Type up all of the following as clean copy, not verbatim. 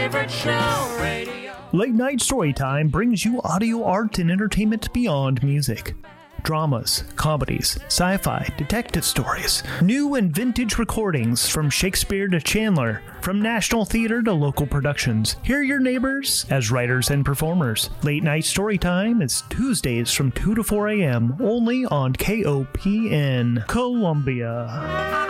favorite show, radio. Late Night Storytime brings you audio art and entertainment beyond music. Dramas, comedies, sci-fi, detective stories, new and vintage recordings from Shakespeare to Chandler, from National Theater to local productions. Hear your neighbors as writers and performers. Late Night Storytime is Tuesdays from 2 to 4 a.m. only on KOPN Columbia.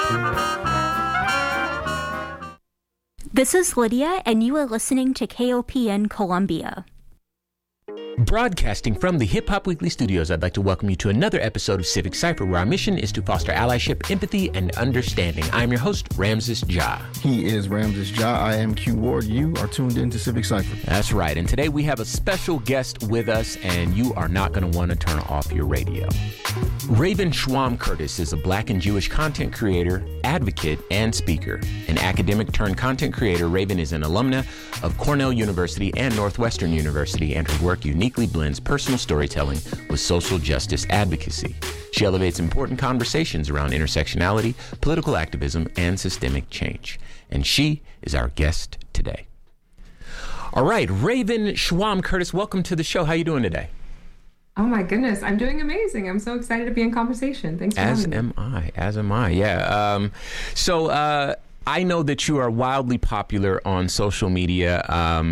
This is Lydia, and you are listening to KOPN Columbia. Broadcasting from the Hip Hop Weekly studios, I'd like to welcome you to another episode of Civic Cypher, where our mission is to foster allyship, empathy, and understanding. I'm your host, Ramses Ja. He is Ramses Ja. I am Q Ward. You are tuned in to Civic Cypher. That's right. And today we have a special guest with us, and you are not going to want to turn off your radio. Raven Schwam Curtis is a Black and Jewish content creator, advocate, and speaker. An academic turned content creator, Raven is an alumna of Cornell University and Northwestern University, and her work uniquely blends personal storytelling with social justice advocacy. She elevates important conversations around intersectionality, political activism, and systemic change. And she is our guest today. All right, Raven Schwam Curtis, welcome to the show. How are you doing today? Oh my goodness, I'm doing amazing. I'm so excited to be in conversation. Thanks for having me. As am I, yeah. So I know that you are wildly popular on social media,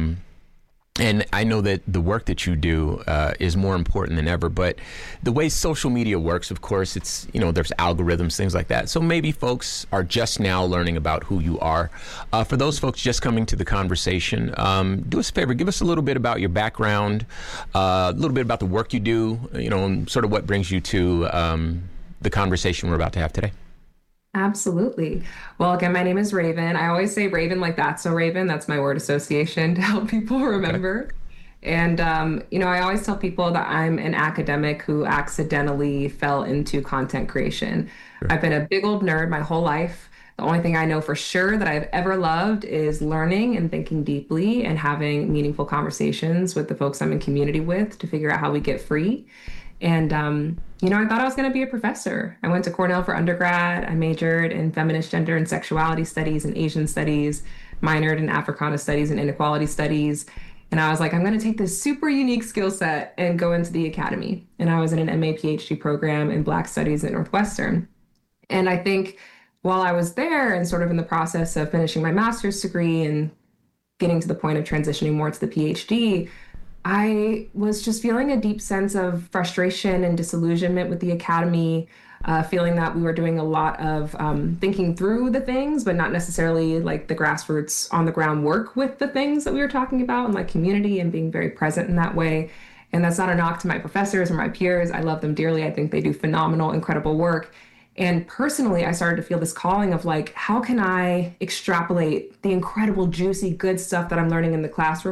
and I know that the work that you do is more important than ever, but the way social media works, of course, it's, there's algorithms, things like that. So maybe folks are just now learning about who you are. For those folks just coming to the conversation, do us a favor, give us a little bit about your background, a little bit about the work you do, and sort of what brings you to the conversation we're about to have today. Absolutely. Well, again, my name is Raven. I always say Raven like that's so Raven. That's my word association to help people remember. Okay. And, I always tell people that I'm an academic who accidentally fell into content creation. Sure. I've been a big old nerd my whole life. The only thing I know for sure that I've ever loved is learning and thinking deeply and having meaningful conversations with the folks I'm in community with to figure out how we get free. And, I thought I was going to be a professor. I went to Cornell for undergrad. I majored in feminist, gender, and sexuality studies and Asian studies, minored in Africana studies and inequality studies. And I was like, I'm going to take this super unique skill set and go into the academy. And I was in an MA PhD program in Black Studies at Northwestern. And I think while I was there and sort of in the process of finishing my master's degree and getting to the point of transitioning more to the PhD, I was just feeling a deep sense of frustration and disillusionment with the academy, feeling that we were doing a lot of thinking through the things, but not necessarily like the grassroots on the ground work with the things that we were talking about and like community and being very present in that way. And that's not a knock to my professors or my peers. I love them dearly. I think they do phenomenal, incredible work. And personally, I started to feel this calling of like, how can I extrapolate the incredible, juicy, good stuff that I'm learning in the classroom